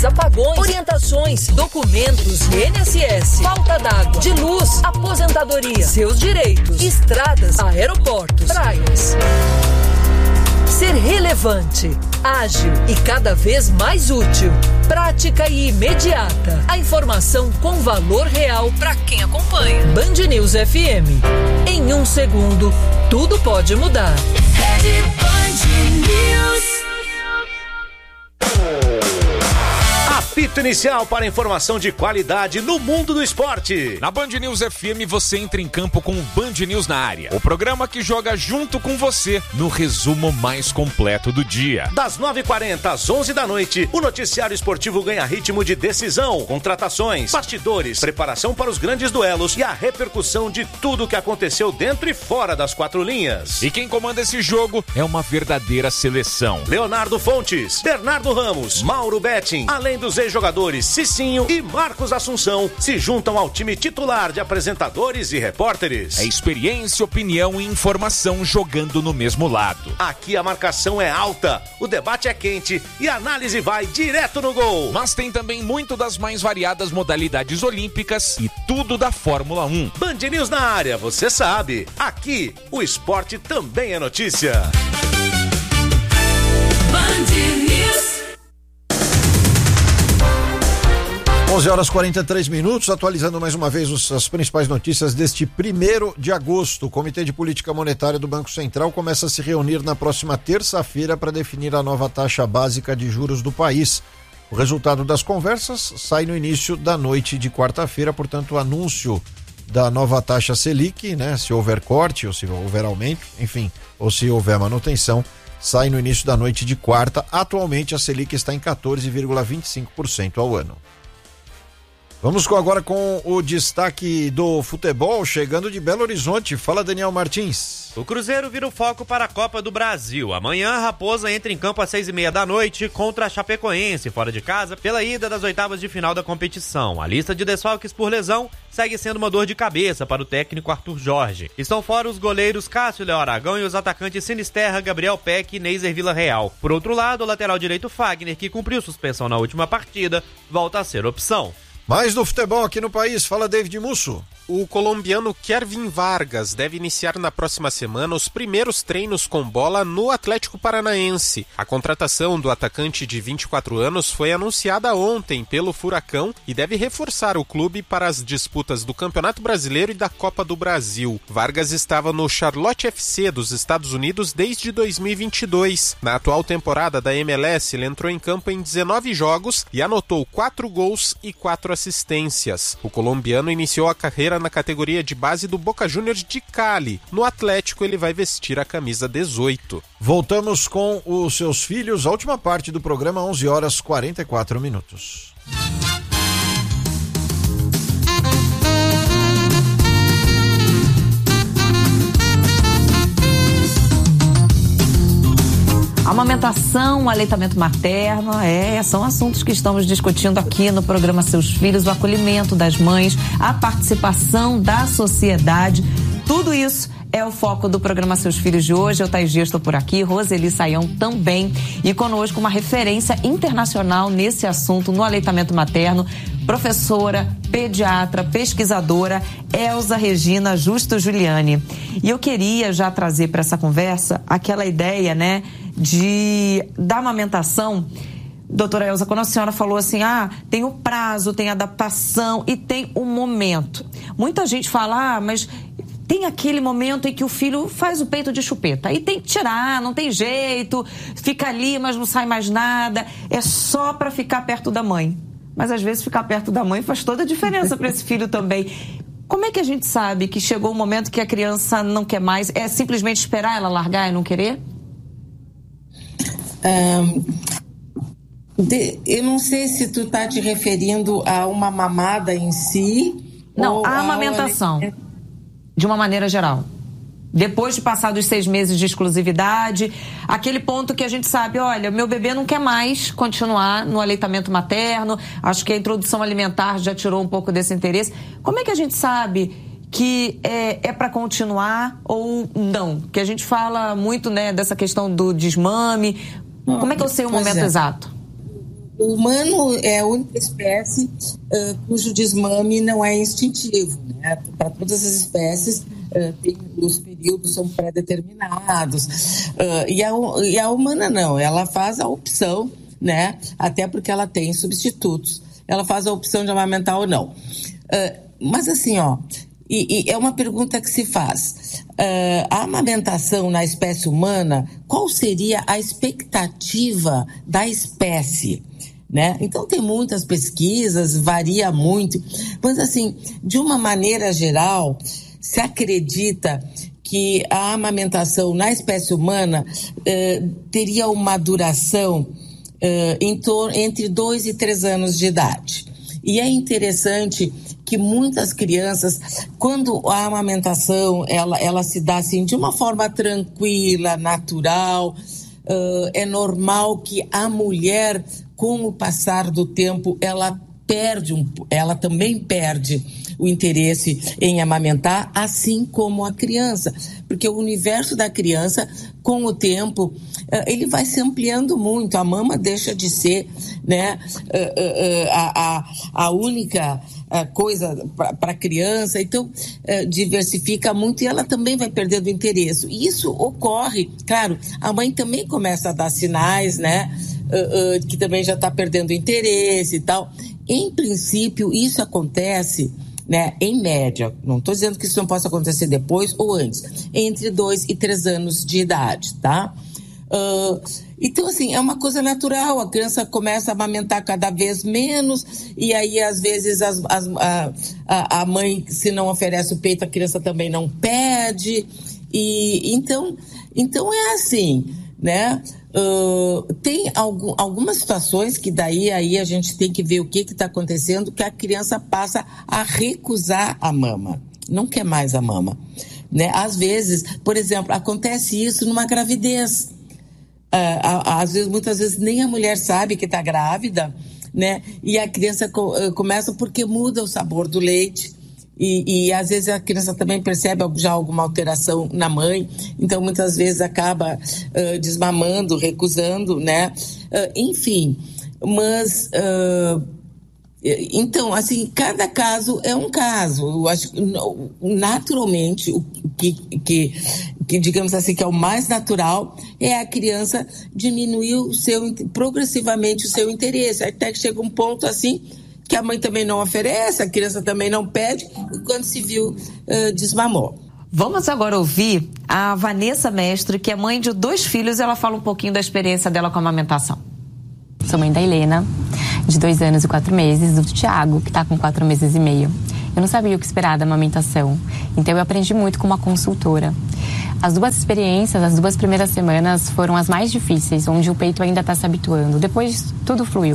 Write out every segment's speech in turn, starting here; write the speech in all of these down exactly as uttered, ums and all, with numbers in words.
chuvas, apagões, orientações, documentos, I N S S, falta d'água, de luz, aposentadoria, seus direitos, estradas, aeroportos, praias. Ser relevante, ágil e cada vez mais útil, prática e imediata. A informação com valor real para quem acompanha. Band News F M. Em um segundo, tudo pode mudar. Rede Band News. Apito inicial para informação de qualidade no mundo do esporte. Na Band News F M você entra em campo com o Band News na área. O programa que joga junto com você no resumo mais completo do dia. Das nove e quarenta às onze da noite, o noticiário esportivo ganha ritmo de decisão, contratações, bastidores, preparação para os grandes duelos e a repercussão de tudo o que aconteceu dentro e fora das quatro linhas. E quem comanda esse jogo é uma verdadeira seleção. Leonardo Fontes, Bernardo Ramos, Mauro Betting, além dos jogadores Cicinho e Marcos Assunção se juntam ao time titular de apresentadores e repórteres. É experiência, opinião e informação jogando no mesmo lado. Aqui a marcação é alta, o debate é quente e a análise vai direto no gol. Mas tem também muito das mais variadas modalidades olímpicas e tudo da Fórmula um. Band News na área, você sabe. Aqui o esporte também é notícia. Band News. onze horas e quarenta e três minutos, atualizando mais uma vez os, as principais notícias deste primeiro de agosto. O Comitê de Política Monetária do Banco Central começa a se reunir na próxima terça-feira para definir a nova taxa básica de juros do país. O resultado das conversas sai no início da noite de quarta-feira, portanto o anúncio da nova taxa Selic, né, se houver corte ou se houver aumento, enfim, ou se houver manutenção, sai no início da noite de quarta. Atualmente a Selic está em quatorze vírgula vinte e cinco por cento ao ano. Vamos agora com o destaque do futebol, chegando de Belo Horizonte. Fala, Daniel Martins. O Cruzeiro vira o foco para a Copa do Brasil. Amanhã a Raposa entra em campo às seis e meia da noite contra a Chapecoense, fora de casa, pela ida das oitavas de final da competição. A lista de desfalques por lesão segue sendo uma dor de cabeça para o técnico Arthur Jorge. Estão fora os goleiros Cássio Léo Aragão e os atacantes Sinisterra, Gabriel Peck e Neiser Villarreal. Por outro lado, o lateral direito Fagner, que cumpriu suspensão na última partida, volta a ser opção. Mais do futebol aqui no país, fala David Musso. O colombiano Kervin Vargas deve iniciar na próxima semana os primeiros treinos com bola no Atlético Paranaense. A contratação do atacante de vinte e quatro anos foi anunciada ontem pelo Furacão e deve reforçar o clube para as disputas do Campeonato Brasileiro e da Copa do Brasil. Vargas estava no Charlotte F C dos Estados Unidos desde dois mil e vinte e dois. Na atual temporada da M L S, ele entrou em campo em dezenove jogos e anotou quatro gols e quatro assistências. O colombiano iniciou a carreira na categoria de base do Boca Juniors de Cali. No Atlético ele vai vestir a camisa dezoito. Voltamos com os seus filhos, a última parte do programa, onze horas e quarenta e quatro minutos. Amamentação, aleitamento materno, é, são assuntos que estamos discutindo aqui no programa Seus Filhos, o acolhimento das mães, a participação da sociedade, tudo isso é o foco do programa Seus Filhos de hoje. Eu, Thaís Dias, estou por aqui, Roseli Saião também, e conosco uma referência internacional nesse assunto, no aleitamento materno, professora, pediatra, pesquisadora, Elza Regina Justo Giuliani. E eu queria já trazer para essa conversa aquela ideia, né, de da amamentação. Doutora Elza, quando a senhora falou assim, ah, tem o prazo, tem a adaptação e tem o momento. Muita gente fala, ah, mas tem aquele momento em que o filho faz o peito de chupeta. Aí tem que tirar, não tem jeito, fica ali, mas não sai mais nada. É só para ficar perto da mãe. Mas às vezes ficar perto da mãe faz toda a diferença para esse filho também. Como é que a gente sabe que chegou o momento que a criança não quer mais? É simplesmente esperar ela largar e não querer? Um, de, eu não sei se tu tá te referindo a uma mamada em si. Não, a amamentação, a... de uma maneira geral. Depois de passar dos seis meses de exclusividade, aquele ponto que a gente sabe, olha, meu bebê não quer mais continuar no aleitamento materno, acho que a introdução alimentar já tirou um pouco desse interesse. Como é que a gente sabe que é, é para continuar ou não? Que a gente fala muito, né, dessa questão do desmame. Como é que eu sei o momento é. exato? o humano é a única espécie uh, cujo desmame não é instintivo, né? Para todas as espécies, uh, tem, os períodos são pré-determinados. Uh, e, a, e a humana não, ela faz a opção, né? Até porque ela tem substitutos. Ela faz a opção de amamentar ou não. Uh, mas assim, ó, e, e é uma pergunta que se faz. Uh, a amamentação na espécie humana, qual seria a expectativa da espécie? Né? Então tem muitas pesquisas, varia muito, mas assim, de uma maneira geral, se acredita que a amamentação na espécie humana uh, teria uma duração uh, em tor- entre dois e três anos de idade. E é interessante que muitas crianças, quando a amamentação ela, ela se dá assim, de uma forma tranquila, natural, uh, é normal que a mulher, com o passar do tempo, ela perde, um, ela também perde o interesse em amamentar, assim como a criança, porque o universo da criança, com o tempo, ele vai se ampliando muito, a mama deixa de ser, né, a, a, a única coisa para a criança, então diversifica muito e ela também vai perdendo interesse. E isso ocorre, claro, a mãe também começa a dar sinais, né, que também já está perdendo interesse e tal. Em princípio, isso acontece, né, em média, não estou dizendo que isso não possa acontecer depois ou antes, entre dois e três anos de idade, tá? Uh, então, assim, é uma coisa natural, a criança começa a amamentar cada vez menos e aí, às vezes, as, as, a, a, a mãe, se não oferece o peito, a criança também não pede, e então, então é assim, né? Uh, tem algum, algumas situações que daí aí a gente tem que ver o que está acontecendo, que a criança passa a recusar a mama, não quer mais a mama, né? Às vezes, por exemplo, acontece isso numa gravidez, uh, às vezes, muitas vezes nem a mulher sabe que está grávida, né? E a criança co- uh, começa porque muda o sabor do leite. E, e às vezes a criança também percebe já alguma alteração na mãe, então muitas vezes acaba uh, desmamando, recusando, né? Uh, enfim, mas uh, então, assim, cada caso é um caso. Eu acho que naturalmente o que, que, que digamos assim, que é o mais natural é a criança diminuir o seu, progressivamente o seu interesse, até que chega um ponto assim que a mãe também não oferece, a criança também não pede, e quando se viu, uh, desmamou. Vamos agora ouvir a Vanessa Mestre, que é mãe de dois filhos, e ela fala um pouquinho da experiência dela com a amamentação. Sou mãe da Helena, de dois anos e quatro meses, do Thiago, que está com quatro meses e meio. Eu não sabia o que esperar da amamentação, então eu aprendi muito com uma consultora. As duas experiências, as duas primeiras semanas foram as mais difíceis, onde o peito ainda está se habituando. Depois, tudo fluiu.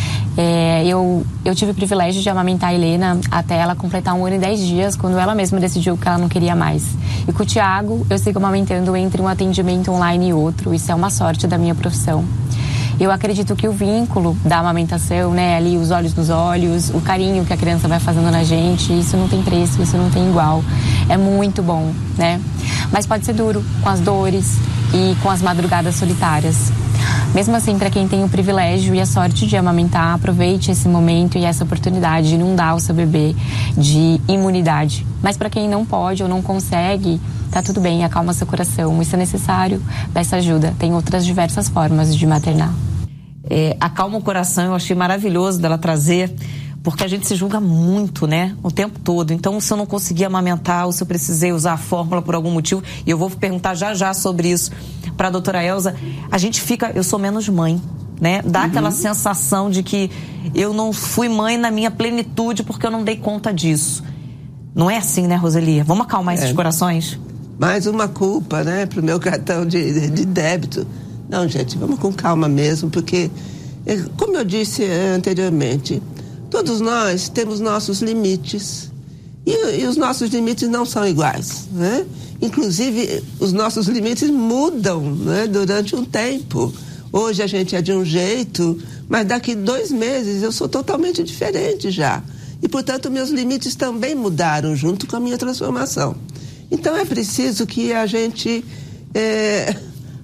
É, eu, eu tive o privilégio de amamentar a Helena até ela completar um ano e dez dias, quando ela mesma decidiu que ela não queria mais. E com o Thiago, eu sigo amamentando entre um atendimento online e outro. Isso é uma sorte da minha profissão. Eu acredito que o vínculo da amamentação, né, ali os olhos nos olhos, o carinho que a criança vai fazendo na gente, isso não tem preço, isso não tem igual. É muito bom, né? Mas pode ser duro, com as dores e com as madrugadas solitárias. Mesmo assim, para quem tem o privilégio e a sorte de amamentar, aproveite esse momento e essa oportunidade de inundar o seu bebê de imunidade. Mas para quem não pode ou não consegue, tá tudo bem, acalma seu coração. Isso é necessário, peça ajuda. Tem outras diversas formas de maternar. É, acalma o coração, eu achei maravilhoso dela trazer, porque a gente se julga muito, né, o tempo todo. Então, se eu não conseguir amamentar ou se eu precisei usar a fórmula por algum motivo, e eu vou perguntar já já sobre isso para a doutora Elza, a gente fica, eu sou menos mãe, né? Dá uhum. aquela sensação de que eu não fui mãe na minha plenitude porque eu não dei conta disso. Não é assim, né, Roselia? Vamos acalmar esses é. corações? Mais uma culpa, né, pro meu cartão de, de débito. Não, gente, vamos com calma mesmo, porque, como eu disse anteriormente, todos nós temos nossos limites e, e os nossos limites não são iguais, né? Inclusive, os nossos limites mudam, né, durante um tempo. Hoje a gente é de um jeito, mas daqui dois meses eu sou totalmente diferente já. E, portanto, meus limites também mudaram junto com a minha transformação. Então, é preciso que a gente é,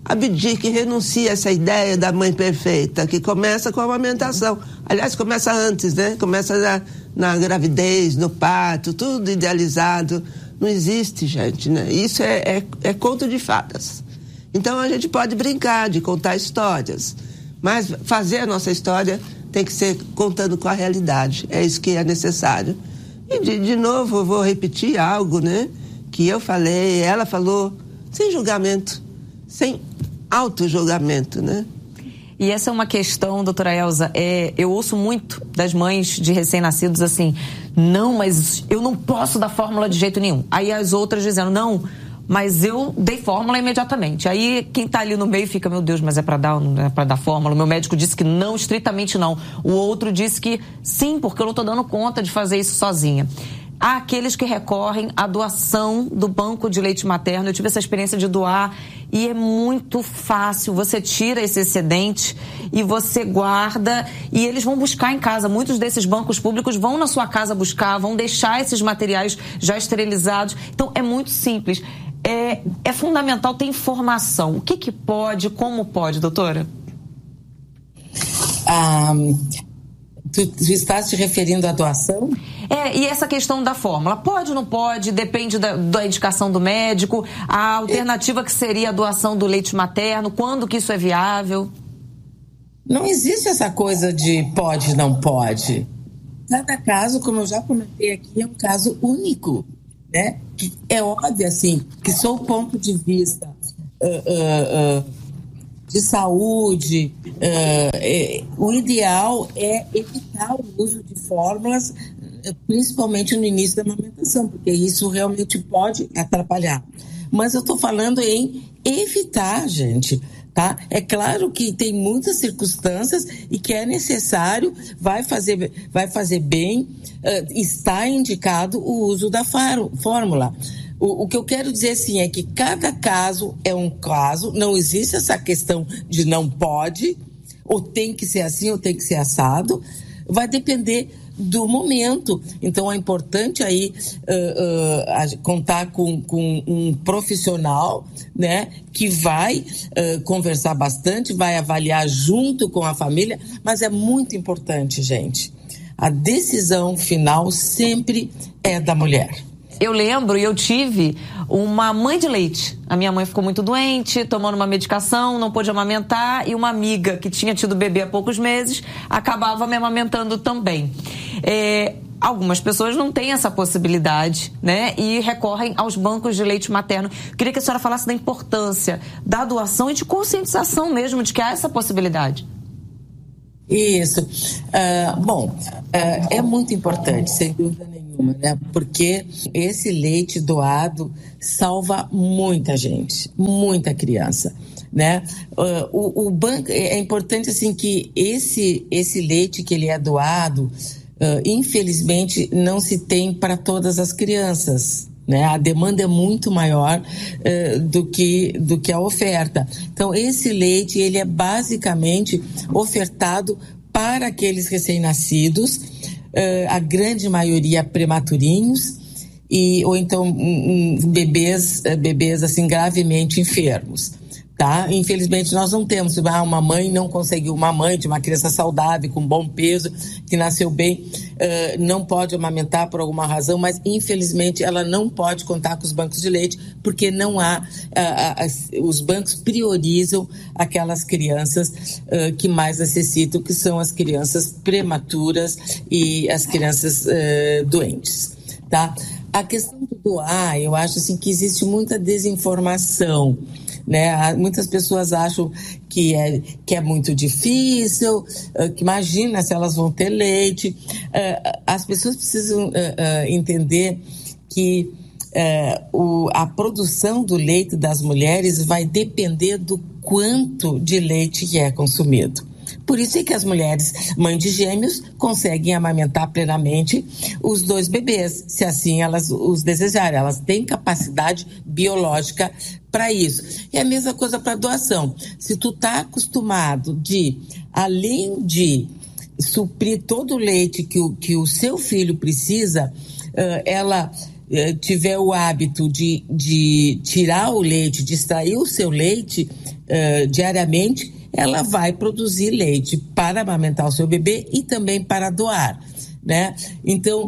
abdique, renuncie a essa ideia da mãe perfeita, que começa com a amamentação. Aliás, começa antes, né? Começa na, na gravidez, no parto, tudo idealizado. Não existe, gente, né? Isso é, é, é conto de fadas. Então, a gente pode brincar de contar histórias, mas fazer a nossa história tem que ser contando com a realidade. É isso que é necessário. E, de, de novo, eu vou repetir algo, né? Que eu falei, ela falou, sem julgamento, sem auto-julgamento, né? E essa é uma questão, doutora Elza, é, eu ouço muito das mães de recém-nascidos assim, não, mas eu não posso dar fórmula de jeito nenhum. Aí as outras dizendo, não, mas eu dei fórmula imediatamente. Aí quem tá ali no meio fica, meu Deus, mas é para dar, não é para dar fórmula? O meu médico disse que não, estritamente não. O outro disse que sim, porque eu não tô dando conta de fazer isso sozinha. Há aqueles que recorrem à doação do banco de leite materno. Eu tive essa experiência de doar e é muito fácil. Você tira esse excedente e você guarda e eles vão buscar em casa. Muitos desses bancos públicos vão na sua casa buscar, vão deixar esses materiais já esterilizados. Então, é muito simples. É, é fundamental ter informação. O que que pode, como pode, doutora? Um, tu, tu estás te referindo à doação? É, e essa questão da fórmula, pode ou não pode, depende da, da indicação do médico, a alternativa que seria a doação do leite materno, quando que isso é viável? Não existe essa coisa de pode, não pode. Cada caso, como eu já comentei aqui, é um caso único, né? É óbvio, assim, que sob o ponto de vista uh, uh, uh, de saúde, uh, é, o ideal é evitar o uso de fórmulas, principalmente no início da amamentação, porque isso realmente pode atrapalhar. Mas eu estou falando em evitar, gente, tá? É claro que tem muitas circunstâncias e que é necessário, vai fazer, vai fazer bem, uh, está indicado o uso da fórmula. O, o que eu quero dizer, assim, é que cada caso é um caso, não existe essa questão de não pode, ou tem que ser assim, ou tem que ser assado, vai depender do momento. Então é importante aí uh, uh, contar com, com um profissional, né, que vai uh, conversar bastante, vai avaliar junto com a família, mas é muito importante, gente. A decisão final sempre é da mulher. Eu lembro e eu tive uma mãe de leite. A minha mãe ficou muito doente, tomando uma medicação, não pôde amamentar, e uma amiga que tinha tido bebê há poucos meses acabava me amamentando também. É, algumas pessoas não têm essa possibilidade, né? E recorrem aos bancos de leite materno. Queria que a senhora falasse da importância da doação e de conscientização mesmo de que há essa possibilidade. Isso. Uh, bom, uh, é muito importante, sem dúvida nenhuma, né? Porque esse leite doado salva muita gente, muita criança, né? Uh, o, o banco, é importante, assim, que esse, esse leite que ele é doado, uh, infelizmente, não se tem para todas as crianças, né? A demanda é muito maior uh, do que, do que a oferta. Então, esse leite, ele é basicamente ofertado para aqueles recém-nascidos, uh, a grande maioria prematurinhos, e, ou então um, um, bebês, uh, bebês assim, gravemente enfermos. Tá? Infelizmente nós não temos, ah, uma mãe não conseguiu, uma mãe de uma criança saudável, com bom peso, que nasceu bem, uh, não pode amamentar por alguma razão, mas infelizmente ela não pode contar com os bancos de leite, porque não há, uh, uh, uh, os bancos priorizam aquelas crianças uh, que mais necessitam, que são as crianças prematuras e as crianças uh, doentes, tá? A questão do doar, eu acho assim que existe muita desinformação, né? Muitas pessoas acham que é, que é muito difícil, uh, que imagina se elas vão ter leite. Uh, as pessoas precisam uh, uh, entender que uh, o, a produção do leite das mulheres vai depender do quanto de leite que é consumido. Por isso é que as mulheres, mães de gêmeos, conseguem amamentar plenamente os dois bebês, se assim elas os desejarem. Elas têm capacidade biológica para isso. E a mesma coisa para doação. Se tu tá acostumado de, além de suprir todo o leite que o, que o seu filho precisa, uh, ela eh, tiver o hábito de, de tirar o leite, de extrair o seu leite uh, diariamente, ela vai produzir leite para amamentar o seu bebê e também para doar, né? Então,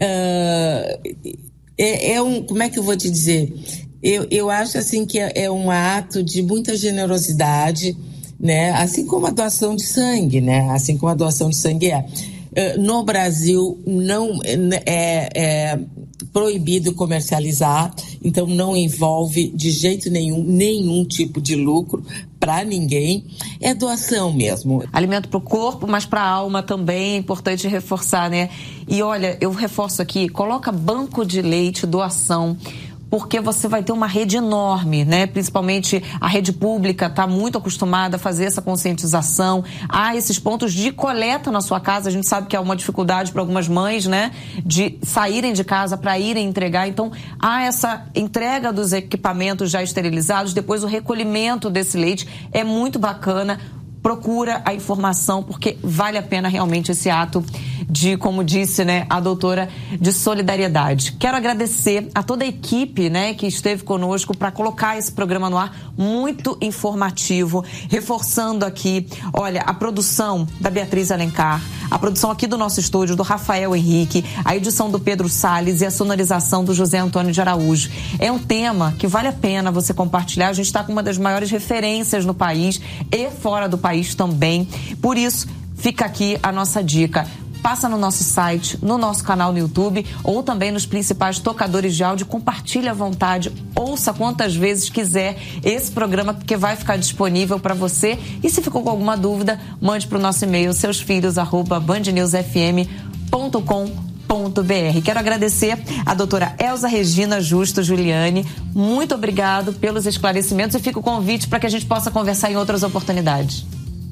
uh, é, é um, como é que eu vou te dizer? Eu, eu acho assim que é, é um ato de muita generosidade, né? Assim como a doação de sangue, né? Assim como a doação de sangue é. Uh, no Brasil não é, é proibido comercializar, então não envolve de jeito nenhum nenhum tipo de lucro para ninguém, é doação mesmo. Alimento para o corpo, mas para a alma também, é importante reforçar, né? E olha, eu reforço aqui, coloca banco de leite, doação, porque você vai ter uma rede enorme, né? Principalmente a rede pública está muito acostumada a fazer essa conscientização. Há esses pontos de coleta na sua casa. A gente sabe que é uma dificuldade para algumas mães, né? De saírem de casa para irem entregar. Então, há essa entrega dos equipamentos já esterilizados, depois o recolhimento desse leite. É muito bacana. Procura a informação, porque vale a pena realmente esse ato de, como disse, né, a doutora, de solidariedade. Quero agradecer a toda a equipe, né, que esteve conosco para colocar esse programa no ar, muito informativo, reforçando aqui, olha, a produção da Beatriz Alencar, a produção aqui do nosso estúdio, do Rafael Henrique, a edição do Pedro Salles e a sonorização do José Antônio de Araújo. É um tema que vale a pena você compartilhar. A gente está com uma das maiores referências no país e fora do país também. Por isso, fica aqui a nossa dica. Passa no nosso site, no nosso canal no YouTube ou também nos principais tocadores de áudio. Compartilhe à vontade, ouça quantas vezes quiser esse programa, porque vai ficar disponível para você. E se ficou com alguma dúvida, mande para o nosso e-mail seusfilhos arroba band news f m ponto com ponto b r. Quero agradecer a doutora Elza Regina Justo Giuliani. Muito obrigado pelos esclarecimentos e fica o convite para que a gente possa conversar em outras oportunidades.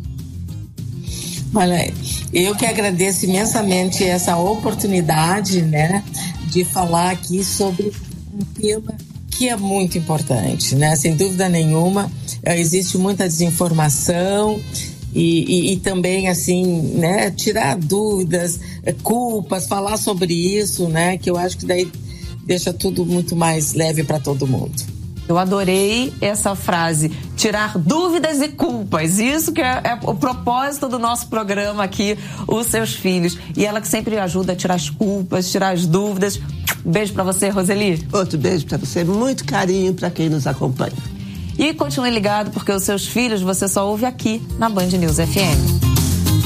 Olha, eu que agradeço imensamente essa oportunidade, né, de falar aqui sobre um tema que é muito importante, né? Sem dúvida nenhuma, existe muita desinformação e, e, e também, assim, né, tirar dúvidas, culpas, falar sobre isso, né, que eu acho que daí deixa tudo muito mais leve para todo mundo. Eu adorei essa frase, tirar dúvidas e culpas. Isso que é, é o propósito do nosso programa aqui, Os Seus Filhos. E ela que sempre ajuda a tirar as culpas, tirar as dúvidas. Beijo pra você, Roseli. Outro beijo pra você, muito carinho pra quem nos acompanha. E continue ligado, porque Os Seus Filhos você só ouve aqui na Band News F M.